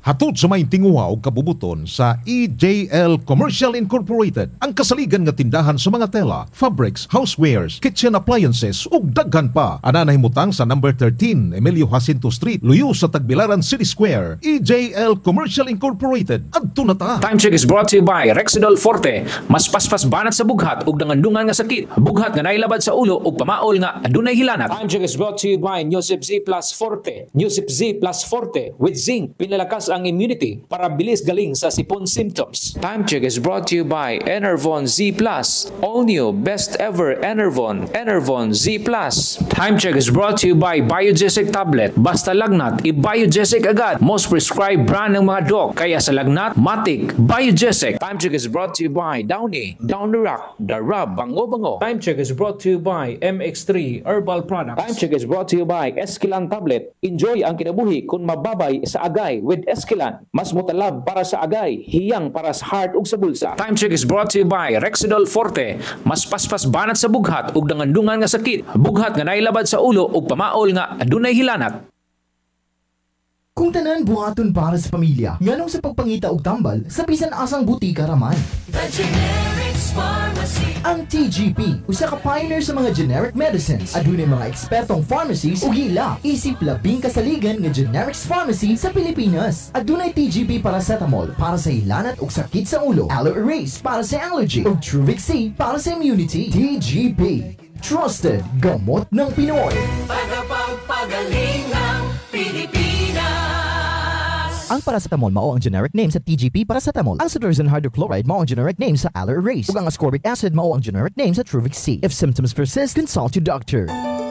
Hatod sa may tinguha o kabubuton sa EJL Commercial Incorporated, ang kasaligan nga tindahan sa mga tela, fabrics, housewares, kitchen appliances ug daghan pa. Ana nahimutang sa number 13 Emilio Jacinto Street, luyo sa Tagbilaran City Square. EJL Commercial Incorporated. Adto na ta. Time check is brought to you by Rexidol Forte. Mas paspas banat sa bughat ug nangandungan nga sakit. Bughat nga nailabad sa ulo ug pamaol nga adunay hilanat. Time check is brought to you by Newsip Z Plus Forte. Newsip Z Plus Forte with zinc pinalakas ang immunity para bilis galing sa sipon symptoms. Time check is brought to you by Enervon Z Plus. All new best ever Enervon Z Plus. Time check is brought to you by Biogesic Tablet. Basta lagnat, i-Biogesic agad. Most prescribed brand ng mga doc. Kaya sa lagnat, matik, Biogesic. Time check is brought to you by Downy, Down the Rock, The Rub, Bango. Time check is brought to you by MX3 Herbal Products. Time check is brought to you by Esquilan Tablet. Enjoy ang kinabuhi kung mababay sa agay with Esquilan. Mas mutalab para sa agay, hiyang para sa heart ug sa bulsa. Time check is brought to you by Rexidol Forte. Mas paspas banat sa bughat ug nangandungan nga sakit. Bughat nga nailabad sa ulo ug pamaol nga adunay hilanat. Kung tanan buhaton para sa pamilya, nganong sa pagpangita og tambal sa bisan asang butika raman. The Generics Pharmacy. Ang TGP, usa ka pioneer sa mga generic medicines. Adunay mga ekspertong pharmacies ug ila isip labing kasaligan nga generics pharmacy sa Pilipinas. Adunay TGP paracetamol para sa hilanat ug sakit sa ulo, Aloe Erase para sa allergy ug Truvix C para sa immunity. TGP, trusted gamot ng Pinoy. Tagapagpagaling ng Pilipinas. Ang paracetamol mao ang generic name sa TGP paracetamol. Ang cetirizine hydrochloride mao ang generic name sa Aloe Erase. Ug ang ascorbic acid mao ang generic name sa Truvix C. If symptoms persist, consult your doctor.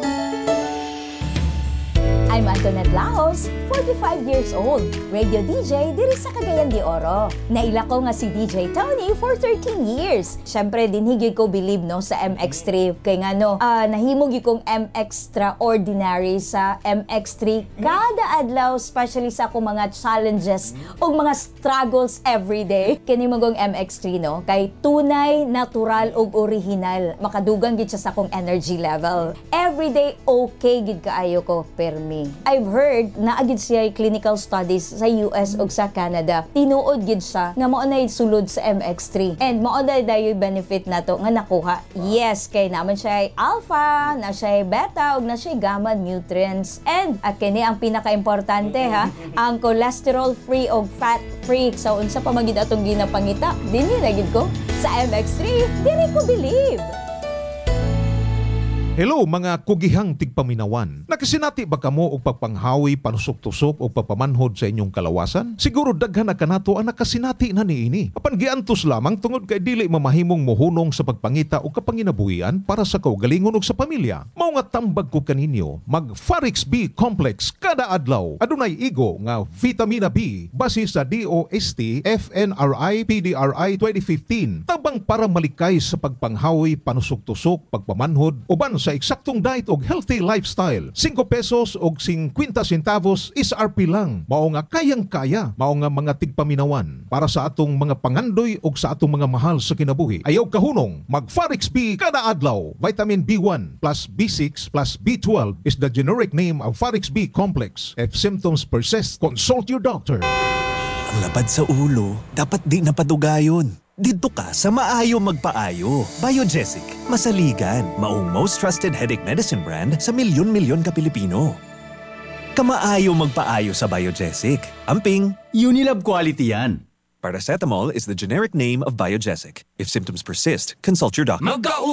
I'm Antoinette Laos, 45 years old, radio DJ diri sa Cagayan de Oro. Naila ko nga si DJ Tony for 13 years. Syempre din higit ko believe no sa MX3 kay nga no, nahimog yung MXtraordinary sa MX3 kada adlaw, especially sa akong mga challenges ug mga struggles everyday. Kini magong MX3 no, kay tunay, natural ug original. Makadugang gid siya sa akong energy level. Everyday okay gid kaayo ko permi. I've heard na agid siya clinical studies sa US ug sa Canada. Tinuod gid siya nga mao na sulod sa MX3. And mao na dayoy benefit nato nga nakuha. Yes, kay naman siya alpha, na siya beta ug na siya gamma nutrients. And kini ang pinaka-importante ha, ang cholesterol free ug fat free. So unsa pa magid atong ginapangita? Dinhi na gid ko sa MX3. Dili ko believe. Hello mga kugihang tigpaminawan. Nakasinati ba kamo og pagpanghawi, panusok-tusok o papamanhod sa inyong kalawasan? Siguro daghan na kanato ang nakasinati na niini. Apan giantos lamang tungod kay dili mamahimong mohunong sa pagpangita o kapanginabuhian para sa kaugalingon ug sa pamilya. Mao nga tambag ko kaninyo, mag Farix B Complex kada adlaw. Adunay igo nga vitamina B base sa DOST FNRI PDRI 2015. Tabang para malikay sa pagpanghawi, panusok-tusok, pagpamanhod uban sa eksaktong diet og healthy lifestyle. 5 pesos og 50 centavos SRP lang. Mao nga kayang-kaya, mao nga mga tigpaminawan para sa atong mga pangandoy og sa atong mga mahal sa kinabuhi. Ayaw kahunong, mag Farix B kada adlaw. Vitamin B1 plus B6 plus B12 is the generic name of Farix B Complex. If symptoms persist, consult your doctor. Ang lapad sa ulo, dapat di napadugayon. Dito ka sa maayo magpaayo. Biogesic, masaligan, maong most trusted headache medicine brand sa milyon-milyon ka Pilipino. Kamaayo magpaayo sa Biogesic. Amping, Unilab quality yan. paracetamol is the generic name of Biogesic. If symptoms persist, consult your doctor.